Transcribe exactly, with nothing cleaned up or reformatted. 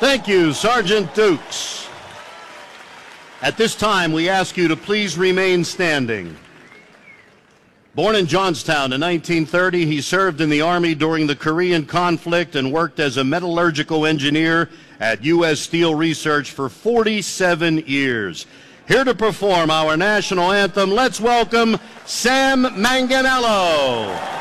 Thank you, Sergeant Dukes. At this time, we ask you to please remain standing. Born in Johnstown in nineteen thirty, he served in the Army during the Korean conflict and worked as a metallurgical engineer at U S Steel Research for forty-seven years. Here to perform our national anthem, let's welcome Sam Manganello.